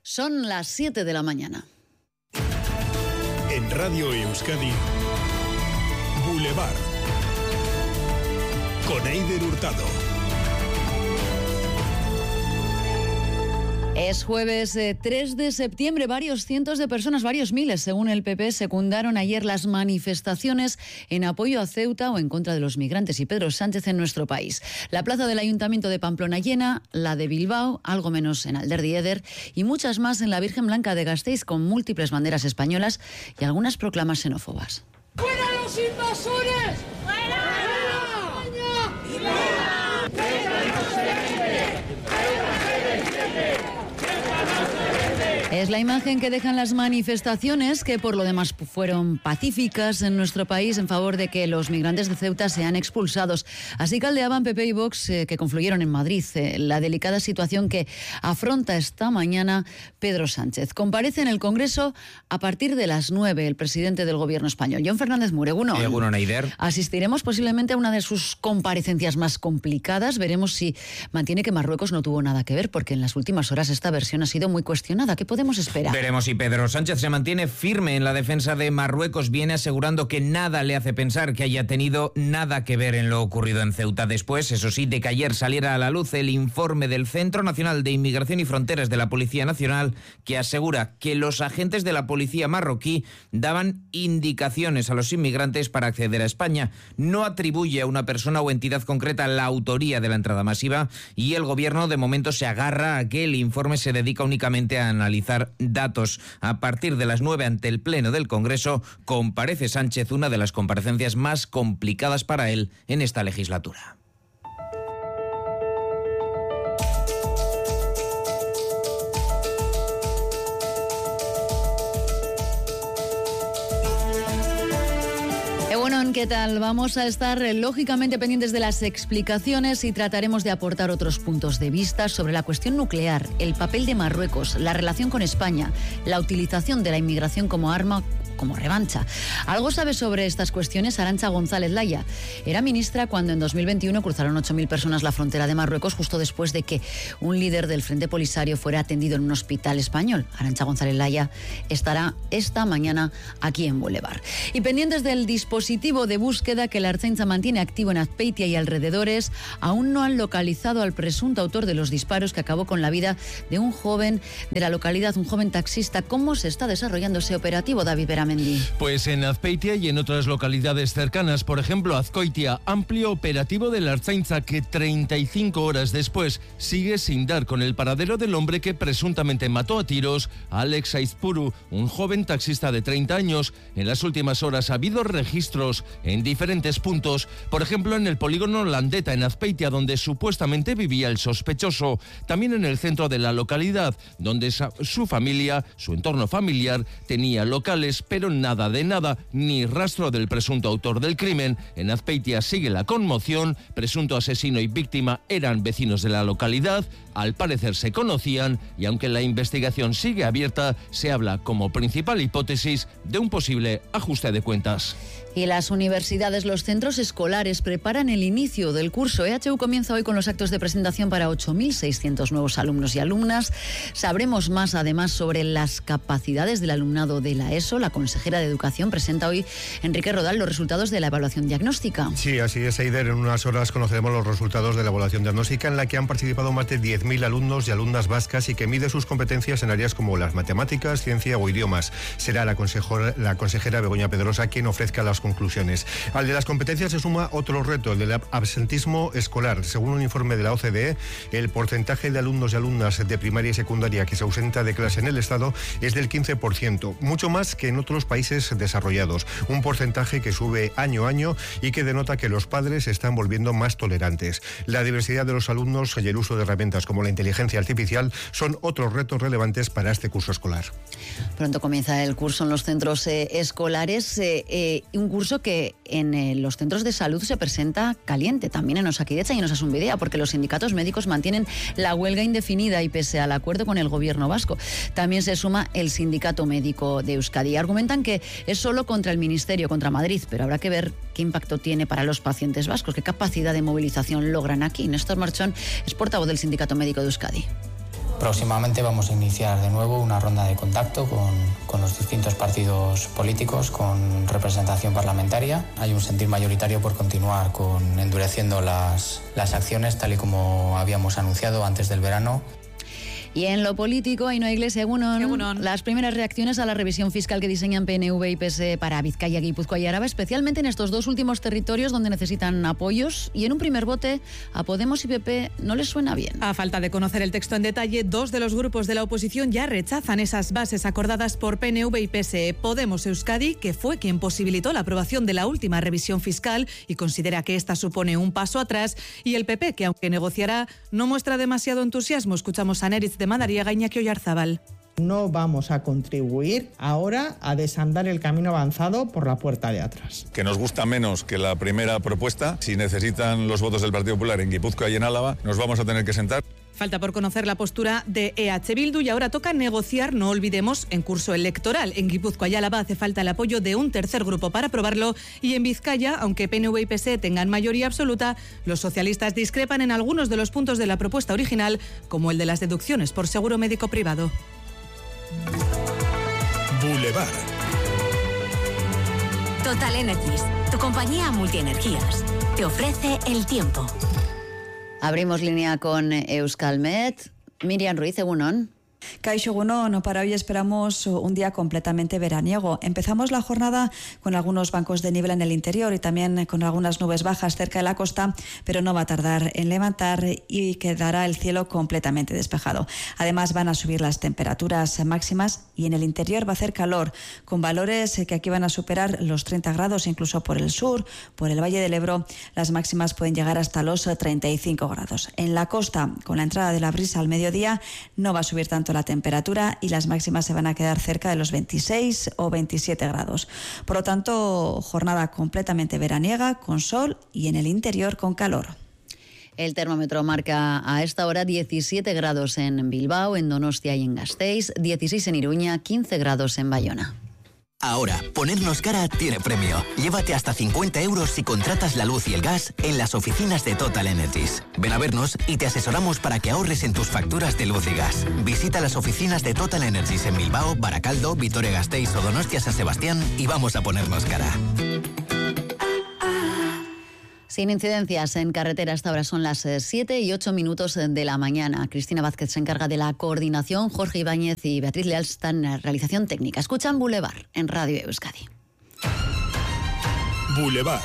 Son las 7 de la mañana. En Radio Euskadi, Boulevard, con Eider Hurtado. Es jueves 3 de septiembre. Varios cientos de personas, varios miles, según el PP, secundaron ayer las manifestaciones en apoyo a Ceuta o en contra de los migrantes y Pedro Sánchez en nuestro país. La plaza del Ayuntamiento de Pamplona llena, la de Bilbao, algo menos en Alderdi Eder, y muchas más en la Virgen Blanca de Gasteiz, con múltiples banderas españolas y algunas proclamas xenófobas. ¡Fuera los invasores! ¡Fuera! Es la imagen que dejan las manifestaciones, que por lo demás fueron pacíficas en nuestro país en favor de que los migrantes de Ceuta sean expulsados. Así caldeaban PP y Vox, que confluyeron en Madrid, la delicada situación que afronta esta mañana Pedro Sánchez. Comparece en el Congreso a partir de las 9 el presidente del Gobierno español, Jon Fernández Muro. Egunon, Eider. Asistiremos posiblemente a una de sus comparecencias más complicadas. Veremos si mantiene que Marruecos no tuvo nada que ver, porque en las últimas horas esta versión ha sido muy cuestionada. ¿Qué podemos esperar? Veremos si Pedro Sánchez se mantiene firme en la defensa de Marruecos. Viene asegurando que nada le hace pensar que haya tenido nada que ver en lo ocurrido en Ceuta. Después, eso sí, de que ayer saliera a la luz el informe del Centro Nacional de Inmigración y Fronteras de la Policía Nacional, que asegura que los agentes de la policía marroquí daban indicaciones a los inmigrantes para acceder a España. No atribuye a una persona o entidad concreta la autoría de la entrada masiva, y el gobierno de momento se agarra a que el informe se dedica únicamente a analizar datos. A partir de las 9 ante el Pleno del Congreso comparece Sánchez, una de las comparecencias más complicadas para él en esta legislatura. Bueno, ¿qué tal? Vamos a estar lógicamente pendientes de las explicaciones y trataremos de aportar otros puntos de vista sobre la cuestión nuclear, el papel de Marruecos, la relación con España, la utilización de la inmigración como arma, como revancha. Algo sabe sobre estas cuestiones Arantxa González Laya. Era ministra cuando en 2021 cruzaron 8.000 personas la frontera de Marruecos, justo después de que un líder del Frente Polisario fuera atendido en un hospital español. Arantxa González Laya estará esta mañana aquí en Boulevard. Y pendientes del dispositivo de búsqueda que la Ertzaintza mantiene activo en Azpeitia y alrededores, aún no han localizado al presunto autor de los disparos que acabó con la vida de un joven de la localidad, un joven taxista. ¿Cómo se está desarrollando ese operativo, David Beramendi? Pues en Azpeitia y en otras localidades cercanas, por ejemplo Azkoitia, amplio operativo de la Ertzaintza que 35 horas después sigue sin dar con el paradero del hombre que presuntamente mató a tiros a Alex Aizpuru, un joven taxista de 30 años. En las últimas horas ha habido registros en diferentes puntos, por ejemplo en el polígono Landeta en Azpeitia, donde supuestamente vivía el sospechoso. También en el centro de la localidad, donde su familia, su entorno familiar, tenía locales, pero nada de nada, ni rastro del presunto autor del crimen. En Azpeitia sigue la conmoción. Presunto asesino y víctima eran vecinos de la localidad, al parecer se conocían, y aunque la investigación sigue abierta, se habla como principal hipótesis de un posible ajuste de cuentas. Y las universidades, los centros escolares preparan el inicio del curso. EHU comienza hoy con los actos de presentación para 8.600 nuevos alumnos y alumnas. Sabremos más además sobre las capacidades del alumnado de la ESO. La consejera de Educación presenta hoy, Enrique Rodal, los resultados de la evaluación diagnóstica. Sí, así es, Eider. En unas horas conoceremos los resultados de la evaluación diagnóstica, en la que han participado más de 10.000 alumnos y alumnas vascas y que mide sus competencias en áreas como las matemáticas, ciencia o idiomas. Será la consejera Begoña Pedrosa quien ofrezca las conclusiones. Al de las competencias se suma otro reto, el del absentismo escolar. Según un informe de la OCDE, el porcentaje de alumnos y alumnas de primaria y secundaria que se ausenta de clase en el Estado es del 15%, mucho más que en otros países desarrollados. Un porcentaje que sube año a año y que denota que los padres se están volviendo más tolerantes. La diversidad de los alumnos y el uso de herramientas como la inteligencia artificial son otros retos relevantes para este curso escolar. Pronto comienza el curso en los centros escolares, un curso que en los centros de salud se presenta caliente, también en Osakidetza y en Osasunbidea, porque los sindicatos médicos mantienen la huelga indefinida y pese al acuerdo con el gobierno vasco. También se suma el Sindicato Médico de Euskadi. Argumentan que es solo contra el Ministerio, contra Madrid, pero habrá que ver qué impacto tiene para los pacientes vascos, qué capacidad de movilización logran aquí. Néstor Marchón es portavoz del Sindicato Médico de Euskadi. Próximamente vamos a iniciar de nuevo una ronda de contacto con los distintos partidos políticos, con representación parlamentaria. Hay un sentir mayoritario por continuar endureciendo las acciones, tal y como habíamos anunciado antes del verano. Y en lo político, Ainhoa Iglesia, Egunon, las primeras reacciones a la revisión fiscal que diseñan PNV y PSE para Vizcaya, Guipúzcoa y Araba, especialmente en estos dos últimos territorios donde necesitan apoyos. Y en un primer bote, a Podemos y PP no les suena bien. A falta de conocer el texto en detalle, dos de los grupos de la oposición ya rechazan esas bases acordadas por PNV y PSE. Podemos Euskadi, que fue quien posibilitó la aprobación de la última revisión fiscal y considera que esta supone un paso atrás, y el PP, que aunque negociará, no muestra demasiado entusiasmo. Escuchamos a Neritz de Madariaga, Iñaki Oyarzábal. No vamos a contribuir ahora a desandar el camino avanzado por la puerta de atrás. Que nos gusta menos que la primera propuesta. Si necesitan los votos del Partido Popular en Guipúzcoa y en Álava, nos vamos a tener que sentar. Falta por conocer la postura de EH Bildu y ahora toca negociar, no olvidemos, en curso electoral. En Guipúzcoa y Álava hace falta el apoyo de un tercer grupo para aprobarlo, y en Vizcaya, aunque PNV y PSE tengan mayoría absoluta, los socialistas discrepan en algunos de los puntos de la propuesta original, como el de las deducciones por seguro médico privado. Boulevard. Total Energies, tu compañía multienergías, te ofrece el tiempo. Abrimos línea con Euskalmet. Miriam Ruiz, Egunon. Kaixo Egunon, para hoy esperamos un día completamente veraniego. Empezamos la jornada con algunos bancos de niebla en el interior y también con algunas nubes bajas cerca de la costa, pero no va a tardar en levantar y quedará el cielo completamente despejado. Además van a subir las temperaturas máximas y en el interior va a hacer calor, con valores que aquí van a superar los 30 grados, incluso por el sur, por el Valle del Ebro, las máximas pueden llegar hasta los 35 grados. En la costa, con la entrada de la brisa al mediodía, no va a subir tanto la temperatura y las máximas se van a quedar cerca de los 26 o 27 grados. Por lo tanto, jornada completamente veraniega, con sol y en el interior con calor. El termómetro marca a esta hora 17 grados en Bilbao, en Donostia y en Gasteiz, 16 en Iruña, 15 grados en Bayona. Ahora, ponernos cara tiene premio. Llévate hasta 50 euros si contratas la luz y el gas en las oficinas de Total Energies. Ven a vernos y te asesoramos para que ahorres en tus facturas de luz y gas. Visita las oficinas de Total Energies en Bilbao, Baracaldo, Vitoria-Gasteiz o Donostia-San Sebastián y vamos a ponernos cara. Sin incidencias en carretera, hasta ahora son las 7 y 8 minutos de la mañana. Cristina Vázquez se encarga de la coordinación, Jorge Ibáñez y Beatriz Leal están en la realización técnica. Escuchan Boulevard en Radio Euskadi. Boulevard.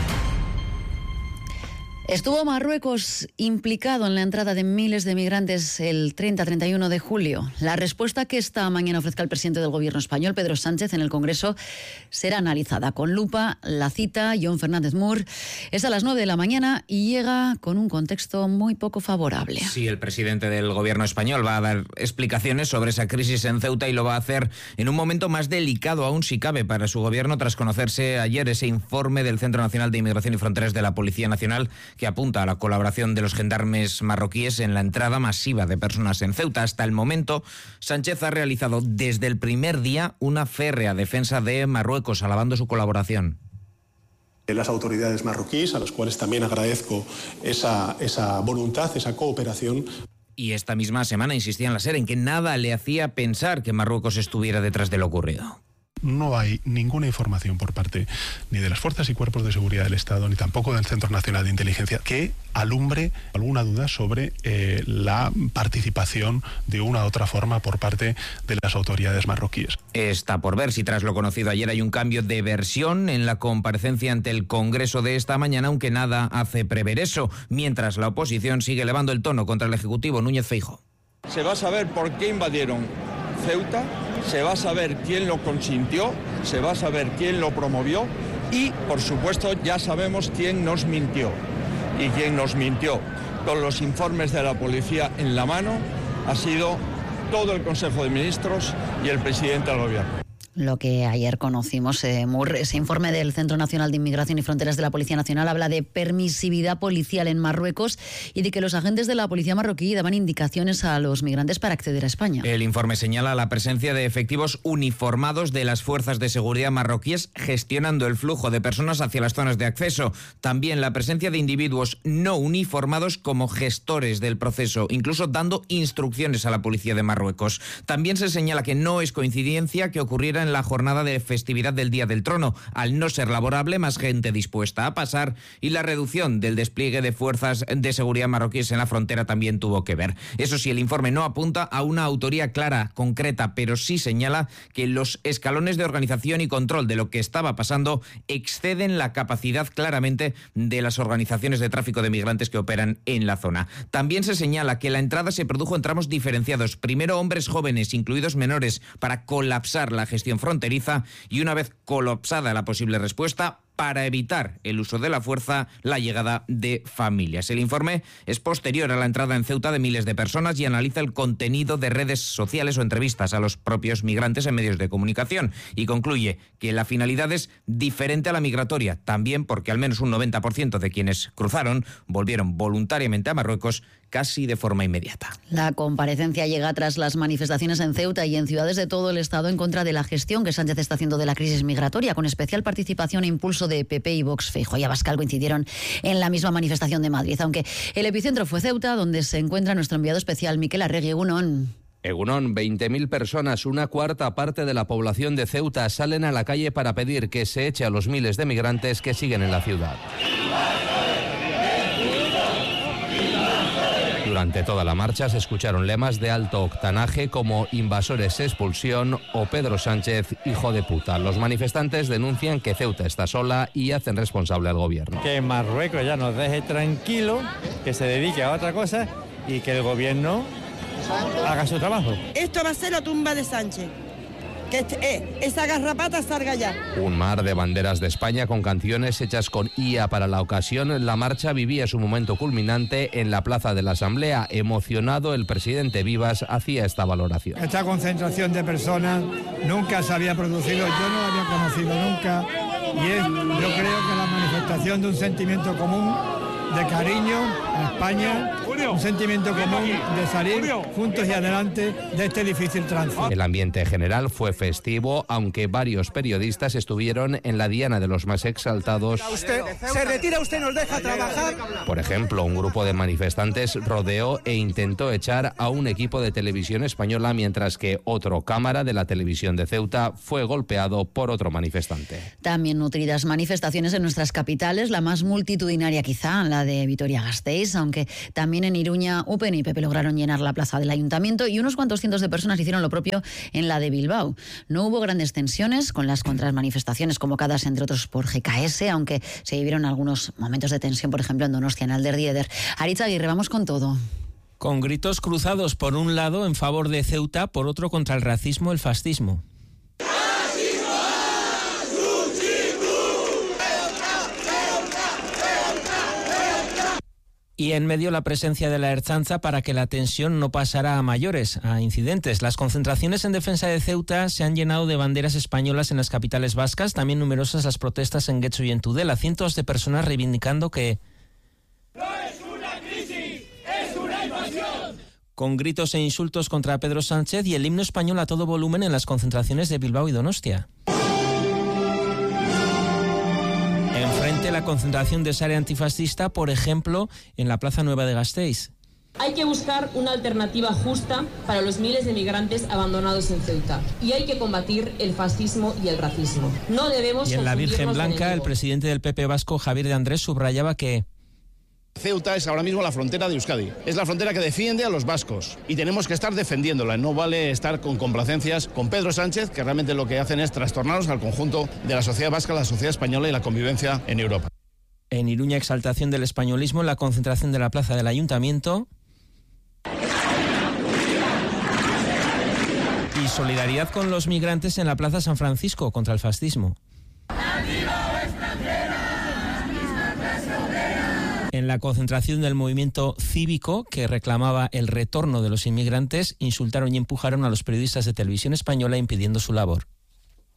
Estuvo Marruecos implicado en la entrada de miles de migrantes el 30-31 de julio. La respuesta que esta mañana ofrezca el presidente del gobierno español, Pedro Sánchez, en el Congreso, será analizada con lupa. La cita, Jon Fernández Mur, es a las 9 de la mañana y llega con un contexto muy poco favorable. Sí, el presidente del gobierno español va a dar explicaciones sobre esa crisis en Ceuta y lo va a hacer en un momento más delicado aún, si cabe, para su gobierno, tras conocerse ayer ese informe del Centro Nacional de Inmigración y Fronteras de la Policía Nacional que apunta a la colaboración de los gendarmes marroquíes en la entrada masiva de personas en Ceuta. Hasta el momento, Sánchez ha realizado desde el primer día una férrea defensa de Marruecos, alabando su colaboración. Las autoridades marroquíes, a las cuales también agradezco esa voluntad, esa cooperación. Y esta misma semana insistía en la SER en que nada le hacía pensar que Marruecos estuviera detrás de lo ocurrido. No hay ninguna información por parte ni de las fuerzas y cuerpos de seguridad del Estado, ni tampoco del Centro Nacional de Inteligencia, que alumbre alguna duda sobre la participación de una u otra forma por parte de las autoridades marroquíes. Está por ver si tras lo conocido ayer hay un cambio de versión en la comparecencia ante el Congreso de esta mañana, aunque nada hace prever eso, mientras la oposición sigue elevando el tono contra el Ejecutivo. Núñez Feijóo. Se va a saber por qué invadieron Ceuta, se va a saber quién lo consintió, se va a saber quién lo promovió y, por supuesto, ya sabemos quién nos mintió. Y quien nos mintió con los informes de la policía en la mano ha sido todo el Consejo de Ministros y el presidente del Gobierno. Lo que ayer conocimos, Mur, ese informe del Centro Nacional de Inmigración y Fronteras de la Policía Nacional habla de permisividad policial en Marruecos y de que los agentes de la policía marroquí daban indicaciones a los migrantes para acceder a España. El informe señala la presencia de efectivos uniformados de las fuerzas de seguridad marroquíes gestionando el flujo de personas hacia las zonas de acceso. También la presencia de individuos no uniformados como gestores del proceso, incluso dando instrucciones a la policía de Marruecos. También se señala que no es coincidencia que ocurriera en la jornada de festividad del Día del Trono, al no ser laborable, más gente dispuesta a pasar, y la reducción del despliegue de fuerzas de seguridad marroquíes en la frontera también tuvo que ver. Eso sí, el informe no apunta a una autoría clara, concreta, pero sí señala que los escalones de organización y control de lo que estaba pasando exceden la capacidad claramente de las organizaciones de tráfico de migrantes que operan en la zona. También se señala que la entrada se produjo en tramos diferenciados, primero hombres jóvenes, incluidos menores, para colapsar la gestión fronteriza, y una vez colapsada la posible respuesta, para evitar el uso de la fuerza, la llegada de familias. El informe es posterior a la entrada en Ceuta de miles de personas y analiza el contenido de redes sociales o entrevistas a los propios migrantes en medios de comunicación, y concluye que la finalidad es diferente a la migratoria, también porque al menos un 90% de quienes cruzaron volvieron voluntariamente a Marruecos casi de forma inmediata. La comparecencia llega tras las manifestaciones en Ceuta y en ciudades de todo el Estado en contra de la gestión que Sánchez está haciendo de la crisis migratoria, con especial participación e impulso de PP y Vox. Feijóo y Abascal coincidieron en la misma manifestación de Madrid, aunque el epicentro fue Ceuta, donde se encuentra nuestro enviado especial Miquel Arregui. Egunon. Egunon, 20.000 personas, una cuarta parte de la población de Ceuta, salen a la calle para pedir que se eche a los miles de migrantes que siguen en la ciudad. Durante toda la marcha se escucharon lemas de alto octanaje como invasores expulsión o Pedro Sánchez hijo de puta. Los manifestantes denuncian que Ceuta está sola y hacen responsable al gobierno. Que Marruecos ya nos deje tranquilo, que se dedique a otra cosa y que el gobierno haga su trabajo. Esto va a ser la tumba de Sánchez. Que esa garrapata salga ya. Un mar de banderas de España con canciones hechas con IA para la ocasión. La marcha vivía su momento culminante en la Plaza de la Asamblea. Emocionado, el presidente Vivas hacía esta valoración. Esta concentración de personas nunca se había producido, yo no la había conocido nunca, y yo creo que la manifestación de un sentimiento común de cariño a España, un sentimiento común de salir juntos y adelante de este difícil trance. El ambiente general fue festivo, aunque varios periodistas estuvieron en la diana de los más exaltados. Se retira usted, nos deja trabajar. Por ejemplo, un grupo de manifestantes rodeó e intentó echar a un equipo de televisión española, mientras que otro cámara de la televisión de Ceuta fue golpeado por otro manifestante. También nutridas manifestaciones en nuestras capitales, la más multitudinaria quizá, la de Vitoria-Gasteiz, aunque también en Iruña, UPN y PP lograron llenar la plaza del Ayuntamiento y unos cuantos cientos de personas hicieron lo propio en la de Bilbao. No hubo grandes tensiones con las contramanifestaciones convocadas, entre otros, por GKS, aunque se vivieron algunos momentos de tensión, por ejemplo, en Donostia, en Alderdi Eder. Aritz Aguirre, vamos con todo. Con gritos cruzados, por un lado en favor de Ceuta, por otro contra el racismo, el fascismo. Y en medio la presencia de la Ertzaintza para que la tensión no pasara a mayores, a incidentes. Las concentraciones en defensa de Ceuta se han llenado de banderas españolas en las capitales vascas, también numerosas las protestas en Getxo y en Tudela. Cientos de personas reivindicando que... ¡No es una crisis, es una invasión! Con gritos e insultos contra Pedro Sánchez y el himno español a todo volumen en las concentraciones de Bilbao y Donostia. Enfrente la concentración de Sare antifascista, por ejemplo, en la Plaza Nueva de Gasteiz. Hay que buscar una alternativa justa para los miles de migrantes abandonados en Ceuta y hay que combatir el fascismo y el racismo. No debemos Y en la Virgen Blanca, el presidente del PP vasco, Javier de Andrés, subrayaba que Ceuta es ahora mismo la frontera de Euskadi. Es la frontera que defiende a los vascos y tenemos que estar defendiéndola. No vale estar con complacencias con Pedro Sánchez, que realmente lo que hacen es trastornarnos al conjunto de la sociedad vasca, la sociedad española y la convivencia en Europa. En Iruña, exaltación del españolismo en la concentración de la plaza del Ayuntamiento. Y solidaridad con los migrantes en la Plaza San Francisco contra el fascismo. En la concentración del movimiento cívico que reclamaba el retorno de los inmigrantes, insultaron y empujaron a los periodistas de Televisión Española impidiendo su labor.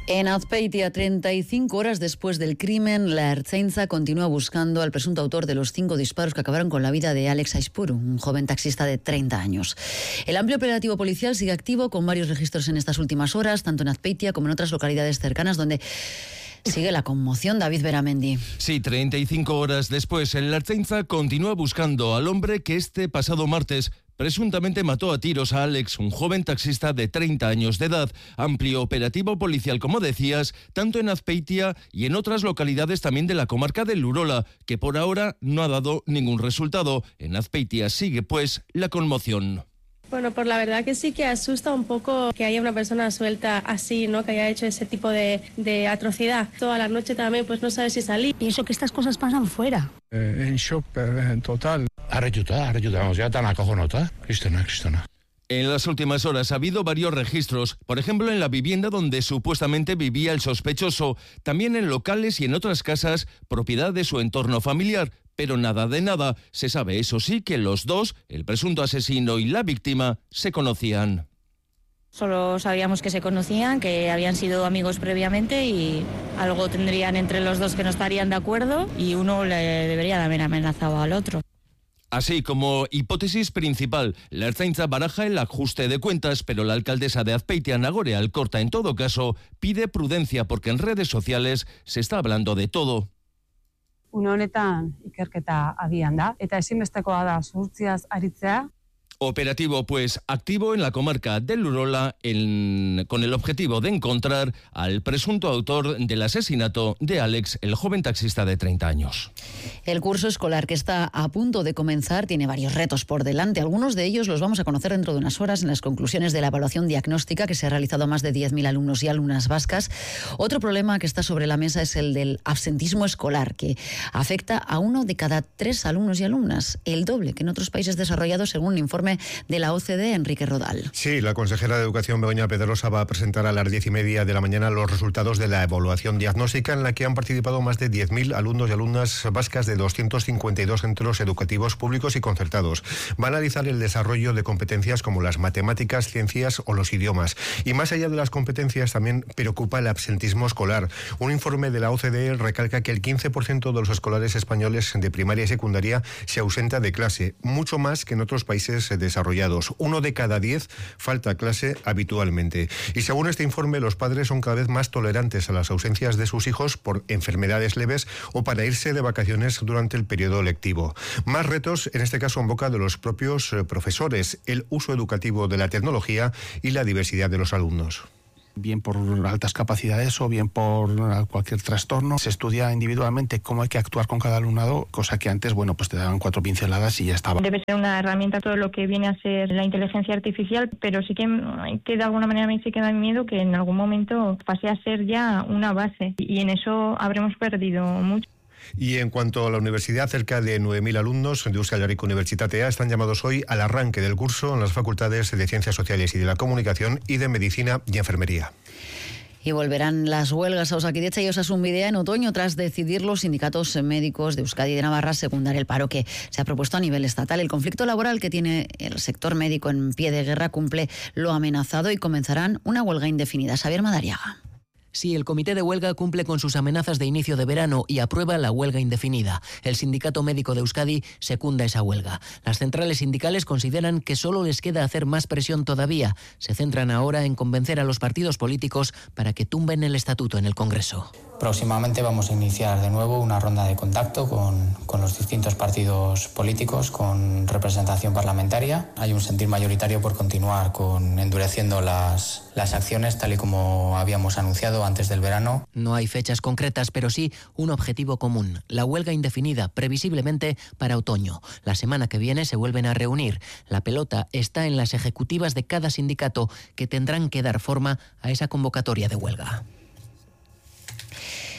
En Azpeitia, 35 horas después del crimen, la Ertzaintza continúa buscando al presunto autor de los 5 disparos que acabaron con la vida de Alex Aispuru, un joven taxista de 30 años. El amplio operativo policial sigue activo con varios registros en estas últimas horas, tanto en Azpeitia como en otras localidades cercanas donde sigue la conmoción. David Beramendi. Sí, 35 horas después, el Ertzaintza continúa buscando al hombre que este pasado martes presuntamente mató a tiros a Alex, un joven taxista de 30 años de edad. Amplio operativo policial, como decías, tanto en Azpeitia y en otras localidades también de la comarca del Urola, que por ahora no ha dado ningún resultado. En Azpeitia sigue, pues, la conmoción. Bueno, pues la verdad que sí que asusta un poco que haya una persona suelta así, ¿no? Que haya hecho ese tipo de atrocidad. Toda la noche también, pues no sabes si salir. Pienso que estas cosas pasan fuera. En shock total. Arrelluta, ya tan acojonada. Cristona. En las últimas horas ha habido varios registros, por ejemplo en la vivienda donde supuestamente vivía el sospechoso, también en locales y en otras casas, propiedad de su entorno familiar. Pero nada de nada. Se sabe, eso sí, que los dos, el presunto asesino y la víctima, se conocían. Solo sabíamos que se conocían, que habían sido amigos previamente y algo tendrían entre los dos que no estarían de acuerdo y uno le debería de haber amenazado al otro. Así, como hipótesis principal, la Ertzaintza baraja el ajuste de cuentas, pero la alcaldesa de Azpeitia, Nagore Alcorta, en todo caso, pide prudencia porque en redes sociales se está hablando de todo. Une honetan ikerketa agian da, eta ezinbestekoa da zuhurtziaz aritzea. Operativo, pues, activo en la comarca del Urola con el objetivo de encontrar al presunto autor del asesinato de Alex, el joven taxista de 30 años. El curso escolar que está a punto de comenzar tiene varios retos por delante. Algunos de ellos los vamos a conocer dentro de unas horas en las conclusiones de la evaluación diagnóstica que se ha realizado a más de 10.000 alumnos y alumnas vascas. Otro problema que está sobre la mesa es el del absentismo escolar, que afecta a 1 de cada 3 alumnos y alumnas, el doble que en otros países desarrollados, según un informe de la OCDE, Enrique Rodal. Sí, la consejera de Educación, Begoña Pedrosa, va a presentar a las 10:30 de la mañana los resultados de la evaluación diagnóstica en la que han participado más de 10.000 alumnos y alumnas vascas de 252 centros educativos públicos y concertados. Va a analizar el desarrollo de competencias como las matemáticas, ciencias o los idiomas. Y más allá de las competencias también preocupa el absentismo escolar. Un informe de la OCDE recalca que el 15% de los escolares españoles de primaria y secundaria se ausenta de clase, mucho más que en otros países desarrollados. 1 de cada 10 falta a clase habitualmente. Y según este informe, los padres son cada vez más tolerantes a las ausencias de sus hijos por enfermedades leves o para irse de vacaciones durante el periodo lectivo. Más retos, en este caso en boca de los propios profesores, el uso educativo de la tecnología y la diversidad de los alumnos. Bien por altas capacidades o bien por cualquier trastorno. Se estudia individualmente cómo hay que actuar con cada alumnado, cosa que antes, bueno, pues te daban 4 pinceladas y ya estaba. Debe ser una herramienta todo lo que viene a ser la inteligencia artificial, pero sí que de alguna manera me sí que da miedo que en algún momento pase a ser ya una base y en eso habremos perdido mucho. Y en cuanto a la universidad, cerca de 9.000 alumnos de Euskal Herriko Unibertsitatea están llamados hoy al arranque del curso en las facultades de Ciencias Sociales y de la Comunicación y de Medicina y Enfermería. Y volverán las huelgas a Osakidetza y Osasunbidea en otoño tras decidir los sindicatos médicos de Euskadi y de Navarra secundar el paro que se ha propuesto a nivel estatal. El conflicto laboral que tiene el sector médico en pie de guerra cumple lo amenazado y comenzarán una huelga indefinida. Xavier Madariaga. Sí, el comité de huelga cumple con sus amenazas de inicio de verano y aprueba la huelga indefinida. El Sindicato Médico de Euskadi secunda esa huelga. Las centrales sindicales consideran que solo les queda hacer más presión todavía. Se centran ahora en convencer a los partidos políticos para que tumben el estatuto en el Congreso. Próximamente vamos a iniciar de nuevo una ronda de contacto con los distintos partidos políticos, con representación parlamentaria. Hay un sentir mayoritario por continuar endureciendo las acciones tal y como habíamos anunciado antes del verano. No hay fechas concretas, pero sí un objetivo común, la huelga indefinida, previsiblemente para otoño. La semana que viene se vuelven a reunir. La pelota está en las ejecutivas de cada sindicato que tendrán que dar forma a esa convocatoria de huelga.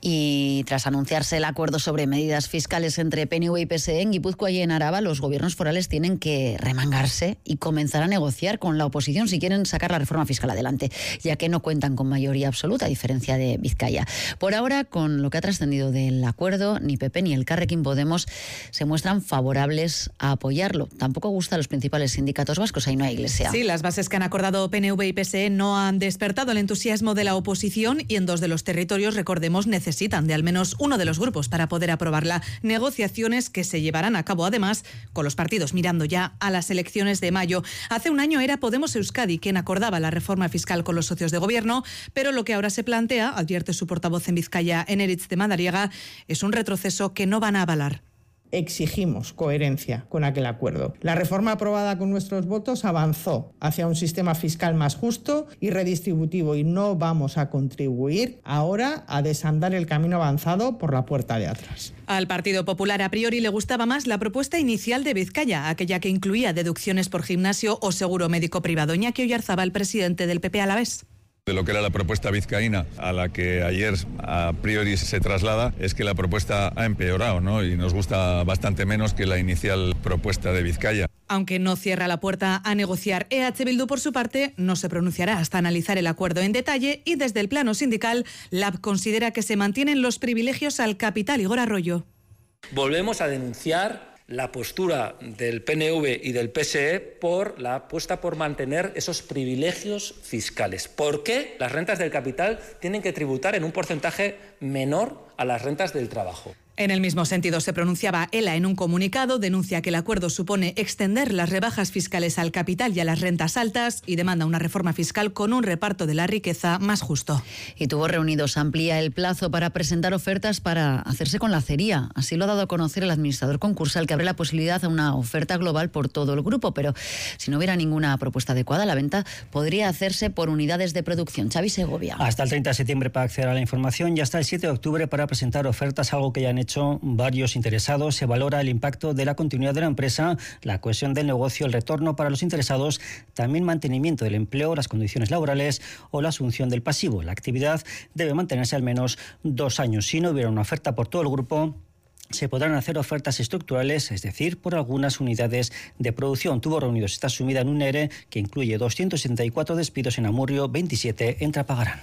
Y tras anunciarse el acuerdo sobre medidas fiscales entre PNV y PSE en Guipúzcoa y en Araba, los gobiernos forales tienen que remangarse y comenzar a negociar con la oposición si quieren sacar la reforma fiscal adelante, ya que no cuentan con mayoría absoluta, a diferencia de Vizcaya. Por ahora, con lo que ha trascendido del acuerdo, ni PP ni el Carrequín Podemos se muestran favorables a apoyarlo. Tampoco gusta a los principales sindicatos vascos, ahí no hay iglesia. Sí, las bases que han acordado PNV y PSE no han despertado el entusiasmo de la oposición y en 2 de los territorios, recordemos, necesitan de al menos uno de los grupos para poder aprobarla. Negociaciones que se llevarán a cabo además con los partidos mirando ya a las elecciones de mayo. Hace un año era Podemos Euskadi quien acordaba la reforma fiscal con los socios de gobierno, pero lo que ahora se plantea, advierte su portavoz en Vizcaya, Eneritz de Madariaga, es un retroceso que no van a avalar. Exigimos coherencia con aquel acuerdo. La reforma aprobada con nuestros votos avanzó hacia un sistema fiscal más justo y redistributivo y no vamos a contribuir ahora a desandar el camino avanzado por la puerta de atrás. Al Partido Popular a priori le gustaba más la propuesta inicial de Vizcaya, aquella que incluía deducciones por gimnasio o seguro médico privado. Iñaki Oyarzábal, presidente del PP alavés. De lo que era la propuesta vizcaína a la que ayer a priori se traslada es que la propuesta ha empeorado, ¿no? Y nos gusta bastante menos que la inicial propuesta de Vizcaya. Aunque no cierra la puerta a negociar, EH Bildu por su parte no se pronunciará hasta analizar el acuerdo en detalle y desde el plano sindical, LAB considera que se mantienen los privilegios al capital. Igor Arroyo. Volvemos a denunciar la postura del PNV y del PSE por la apuesta por mantener esos privilegios fiscales. ¿Por qué las rentas del capital tienen que tributar en un porcentaje menor a las rentas del trabajo? En el mismo sentido se pronunciaba ELA en un comunicado, denuncia que el acuerdo supone extender las rebajas fiscales al capital y a las rentas altas y demanda una reforma fiscal con un reparto de la riqueza más justo. Y Tubos Reunidos amplía el plazo para presentar ofertas para hacerse con la acería. Así lo ha dado a conocer el administrador concursal, que abre la posibilidad a una oferta global por todo el grupo, pero si no hubiera ninguna propuesta adecuada, la venta podría hacerse por unidades de producción. Xavi Segovia. Hasta el 30 de septiembre para acceder a la información y hasta el 7 de octubre para presentar ofertas, algo que ya han hecho varios interesados. Se valora el impacto de la continuidad de la empresa, la cohesión del negocio, el retorno para los interesados, también mantenimiento del empleo, las condiciones laborales o la asunción del pasivo. La actividad debe mantenerse al menos 2 años. Si no hubiera una oferta por todo el grupo, se podrán hacer ofertas estructurales, es decir, por algunas unidades de producción. Tubos Reunidos está sumida en un ERE que incluye 264 despidos en Amurrio, 27 en Trapagarán.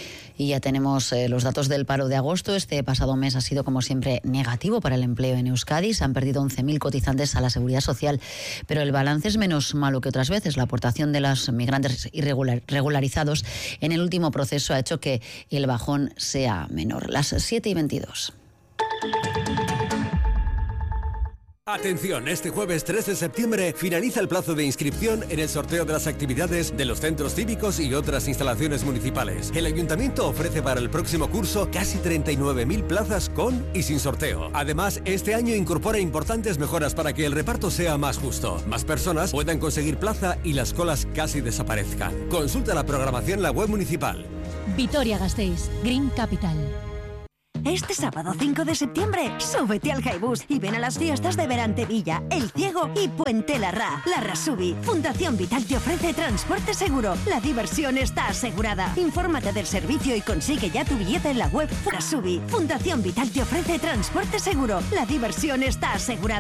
Y ya tenemos los datos del paro de agosto. Este pasado mes ha sido, como siempre, negativo para el empleo en Euskadi. Se han perdido 11.000 cotizantes a la Seguridad Social, pero el balance es menos malo que otras veces. La aportación de los migrantes regularizados en el último proceso ha hecho que el bajón sea menor. Las 7:22. Atención, este jueves 3 de septiembre finaliza el plazo de inscripción en el sorteo de las actividades de los centros cívicos y otras instalaciones municipales. El Ayuntamiento ofrece para el próximo curso casi 39.000 plazas con y sin sorteo. Además, este año incorpora importantes mejoras para que el reparto sea más justo. Más personas puedan conseguir plaza y las colas casi desaparezcan. Consulta la programación en la web municipal. Vitoria-Gasteiz, Green Capital. Este sábado 5 de septiembre, súbete al Jaibús y ven a las fiestas de Berantevilla, El Ciego y Puente Larra. La Rasubi. Fundación Vital te ofrece transporte seguro. La diversión está asegurada. Infórmate del servicio y consigue ya tu billete en la web Rasubi. Fundación Vital te ofrece transporte seguro. La diversión está asegurada.